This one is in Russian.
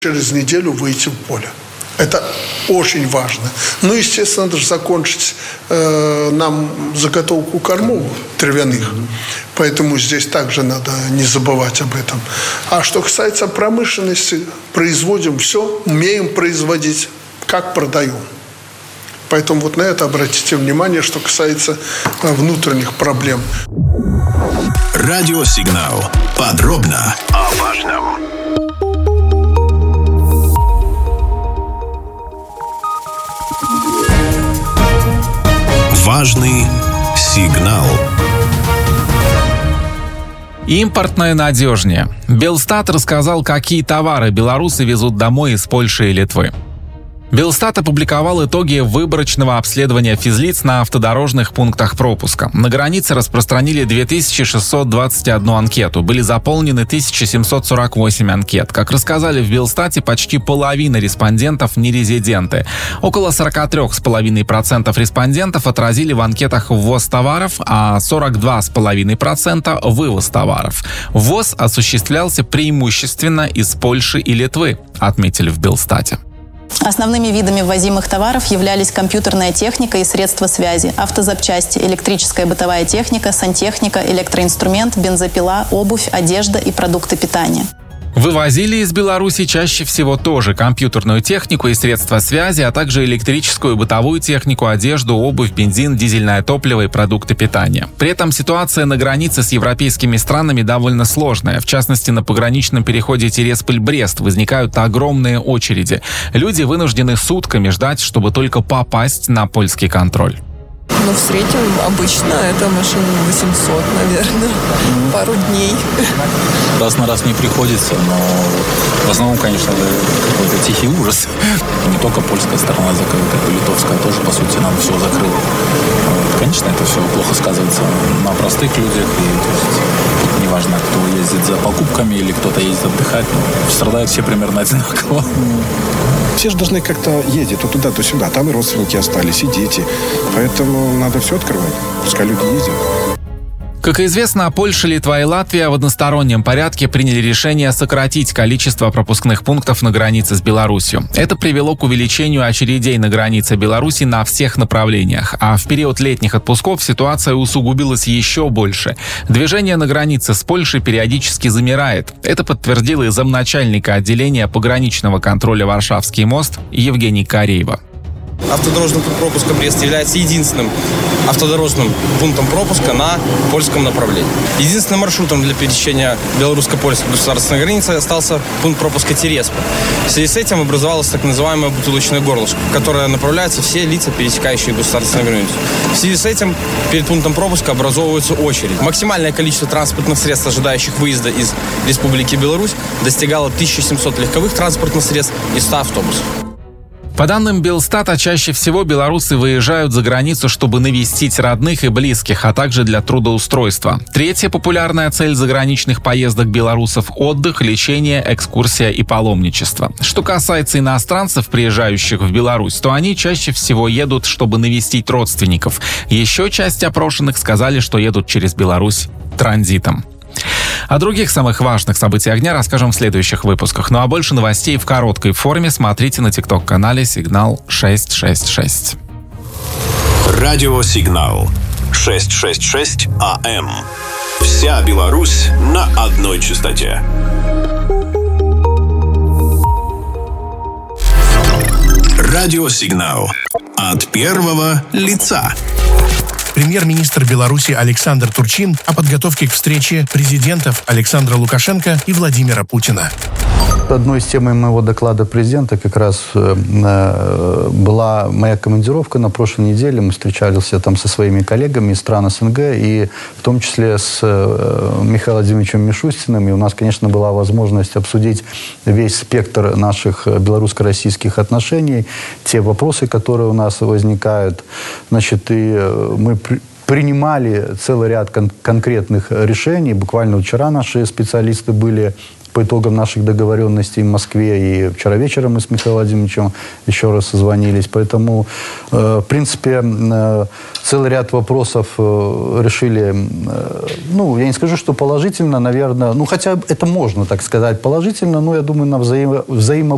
через неделю выйти в поле. Это очень важно. Ну, естественно, надо же закончить нам заготовку кормов травяных. Поэтому здесь также надо не забывать об этом. А что касается промышленности, производим все, умеем производить, как продаем. Поэтому вот на это обратите внимание, что касается внутренних проблем. Радиосигнал. Подробно о важном. Важный сигнал. Импортное надежнее. Белстат рассказал, какие товары белорусы везут домой из Польши и Литвы. Белстат опубликовал итоги выборочного обследования физлиц на автодорожных пунктах пропуска. На границе распространили 2621 анкету. Были заполнены 1748 анкет. Как рассказали в Белстате, почти половина респондентов нерезиденты. Около 43,5% респондентов отразили в анкетах ввоз товаров, а 42,5% вывоз товаров. Ввоз осуществлялся преимущественно из Польши и Литвы, отметили в Белстате. Основными видами ввозимых товаров являлись компьютерная техника и средства связи, автозапчасти, электрическая бытовая техника, сантехника, электроинструмент, бензопила, обувь, одежда и продукты питания. Вывозили из Беларуси чаще всего тоже компьютерную технику и средства связи, а также электрическую и бытовую технику, одежду, обувь, бензин, дизельное топливо и продукты питания. При этом ситуация на границе с европейскими странами довольно сложная. В частности, на пограничном переходе Тересполь-Брест возникают огромные очереди. Люди вынуждены сутками ждать, чтобы только попасть на польский контроль. Ну, в среднем обычно это машин 800, наверное, пару дней. Раз на раз не приходится, но в основном, конечно, какой-то тихий ужас. Не только польская сторона закрыта, и литовская тоже, по сути, нам все закрыла. Конечно, это все плохо сказывается на простых людях, и то есть неважно, кто ездит за покупками или кто-то ездит отдыхать, страдают все примерно одинаково. Все же должны как-то ездить то туда, то сюда. Там и родственники остались, и дети. Поэтому надо все открывать. Пускай люди ездят. Как известно, Польша, Литва и Латвия в одностороннем порядке приняли решение сократить количество пропускных пунктов на границе с Беларусью. Это привело к увеличению очередей на границе Беларуси на всех направлениях. А в период летних отпусков ситуация усугубилась еще больше. Движение на границе с Польшей периодически замирает. Это подтвердил и замначальника отделения пограничного контроля «Варшавский мост» Евгений Кореева. Автодорожный пункт пропуска Брест является единственным автодорожным пунктом пропуска на польском направлении. Единственным маршрутом для пересечения белорусско-польской государственной границы остался пункт пропуска Тересполь. В связи с этим образовалось так называемое бутылочное горлышко, в которое направляются все лица, пересекающие государственную границу. В связи с этим перед пунктом пропуска образовываются очереди. Максимальное количество транспортных средств, ожидающих выезда из Республики Беларусь, достигало 1700 легковых транспортных средств и 100 автобусов. По данным Белстата, чаще всего белорусы выезжают за границу, чтобы навестить родных и близких, а также для трудоустройства. Третья популярная цель заграничных поездок белорусов – отдых, лечение, экскурсия и паломничество. Что касается иностранцев, приезжающих в Беларусь, то они чаще всего едут, чтобы навестить родственников. Еще часть опрошенных сказали, что едут через Беларусь транзитом. О других самых важных событиях дня расскажем в следующих выпусках. Ну а больше новостей в короткой форме смотрите на ТикТок-канале «Сигнал 666». Радиосигнал 666 АМ. Вся Беларусь на одной частоте. Радиосигнал от первого лица. Премьер-министр Беларуси Александр Турчин о подготовке к встрече президентов Александра Лукашенко и Владимира Путина. Одной из тем моего доклада президента как раз была моя командировка на прошлой неделе. Мы встречались там со своими коллегами из стран СНГ, и в том числе с Михаилом Владимировичем Мишустиным. И у нас, конечно, была возможность обсудить весь спектр наших белорусско-российских отношений, те вопросы, которые у нас возникают. Значит, и мы принимали целый ряд конкретных решений. Буквально вчера наши специалисты были по итогам наших договоренностей в Москве. И вчера вечером мы с Михаилом Владимировичем еще раз созвонились. Поэтому, в принципе, целый ряд вопросов решили, ну, я не скажу, что положительно, наверное, ну, хотя это можно так сказать положительно, но я думаю, на взаимопонимании